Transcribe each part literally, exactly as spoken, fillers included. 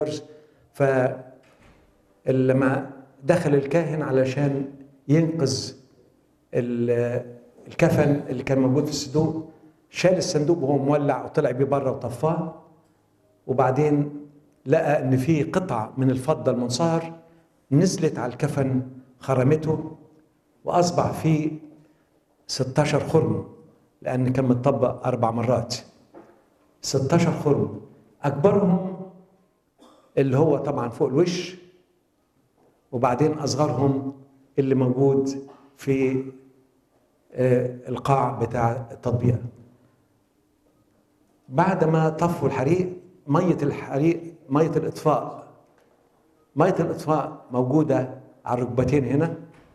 فلما دخل الكاهن علشان ينقذ الكفن اللي كان موجود في الصندوق، شال الصندوق وهو مولع وطلع بيه بره وطفاه، وبعدين لقى ان في قطع من الفضه المنصهر نزلت على الكفن خرمته، واصبح فيه ستاشر خرم، لان كان متطبق اربع مرات. ستاشر خرم، اكبرهم اللي هو طبعا فوق الوش، وبعدين اصغرهم اللي موجود في القاع بتاع التطبيق. بعد ما طفوا الحريق، ميه الحريق ميه الاطفاء ميه الاطفاء موجوده على الركبتين هنا.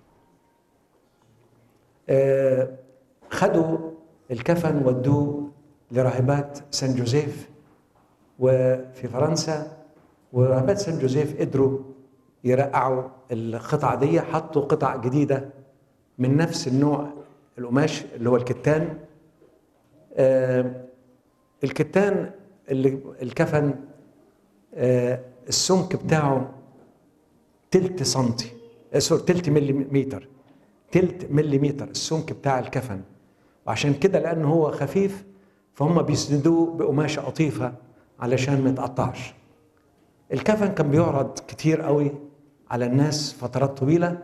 خدوا الكفن ودوه لراهبات سان جوزيف وفي فرنسا، وراهبات سان جوزيف قدروا يرقعوا القطع دي، حطوا قطع جديده من نفس النوع القماش اللي هو الكتان. الكتان اللي الكفن السمك بتاعه تلت سنتي سوري تلت مليمتر تلت مليمتر السمك بتاع الكفن، وعشان كده لأنه هو خفيف فهم بيسندوه بقماشة قطيفة علشان ما يتقطعش. الكفن كان بيعرض كتير قوي على الناس فترات طويلة،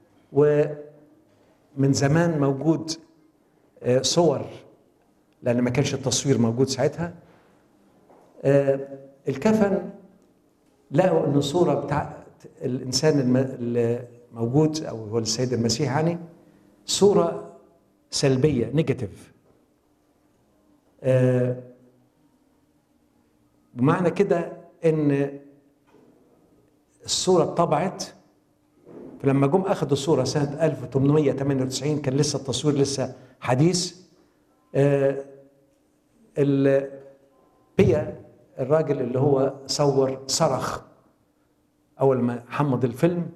ومن زمان موجود صور لأن ما كانش التصوير موجود ساعتها. الكفن لقوا أن الصورة بتاع الإنسان الموجود أو هو السيد المسيح يعني صورة سلبية نيجاتيف، بمعنى كده ان الصورة اتطبعت. فلما جم اخذوا الصورة سنة ألف وثمانمائة وثمانية وتسعين كان لسه التصوير لسه حديث. بيا الراجل اللي هو صور صرخ اول ما حمض الفيلم،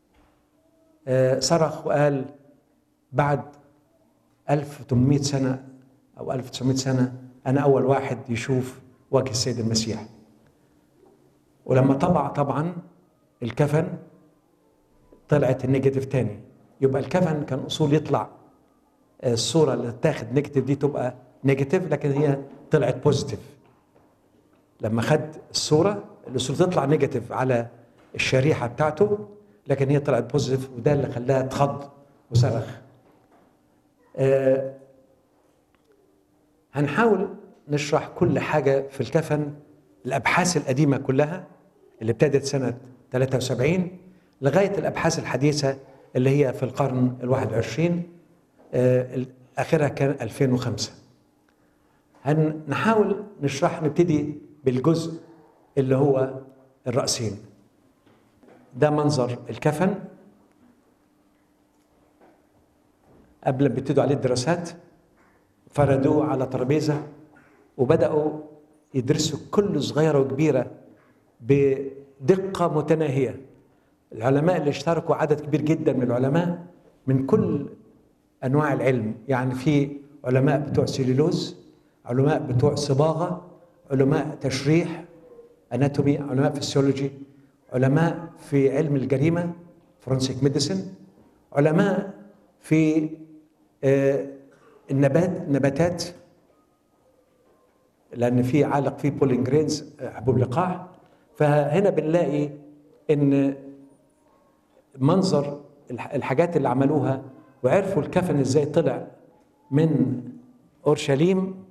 صرخ وقال بعد ألف وثمانمائة سنة أو ألف وتسعمائة سنة أنا أول واحد يشوف وجه السيد المسيح. ولما طبع طبعا الكفن طلعت النيجاتيف تاني، يبقى الكفن كان أصول يطلع الصورة اللي تاخد نيجاتيف دي تبقى نيجاتيف، لكن هي طلعت بوزيتيف. لما خد الصورة الأصول تطلع نيجاتيف على الشريحة بتاعته، لكن هي طلعت بوزيتيف، وده اللي خلاها تخض وصرخ. آه هنحاول نشرح كل حاجة في الكفن، الأبحاث القديمة كلها اللي ابتدت سنة ثلاثة وسبعين لغاية الأبحاث الحديثة اللي هي في القرن الواحد والعشرين، آه آخرها كان ألفين وخمسة. هنحاول نشرح، نبتدي بالجزء اللي هو الرأسين. ده منظر الكفن قبل ما يبتدوا عليه الدراسات. فردوه على ترابيزه وبداوا يدرسوا كل صغيره وكبيره بدقه متناهيه. العلماء اللي اشتركوا عدد كبير جدا من العلماء من كل انواع العلم، يعني في علماء بتوع سيلولوز، علماء بتوع صباغه، علماء تشريح اناتومي، علماء فيسيولوجي، علماء في علم الجريمه فورنسيك ميديسن، علماء في آه النبات نباتات لأن في عالق فيه بولينج جرينز حبوب لقاح. فهنا بنلاقي إن منظر الحاجات اللي عملوها وعرفوا الكفن إزاي طلع من أورشليم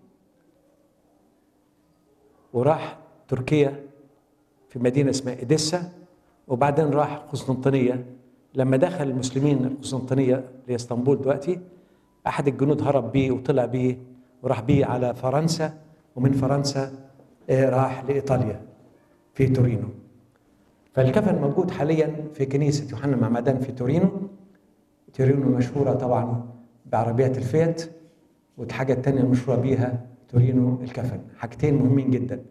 وراح تركيا في مدينة اسمها إديسا، وبعدين راح قسطنطينية. لما دخل المسلمين القسطنطينية لإسطنبول دلوقتي، أحد الجنود هرب بيه وطلع بيه وراح بيه على فرنسا، ومن فرنسا راح لإيطاليا في تورينو. فالكفن موجود حاليا في كنيسة يوحنا المعمدان في تورينو. تورينو مشهورة طبعا بعربيات الفيات، والحاجة التانية مشهورة بيها تورينو الكفن. حاجتين مهمين جدا.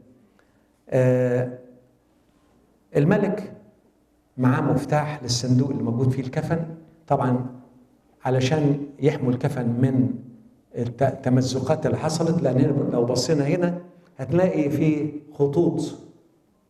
الملك معاه مفتاح للصندوق اللي موجود فيه الكفن، طبعا علشان يحموا الكفن من التمزقات اللي حصلت. لان لو بصينا هنا هتلاقي في خطوط